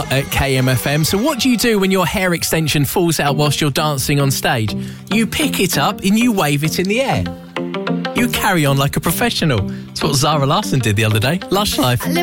at KMFM. So what do you do when your hair extension falls out whilst you're dancing on stage? You pick it up and you wave it in the air. You carry on like a professional. That's what Zara Larsson did the other day. Lush Life.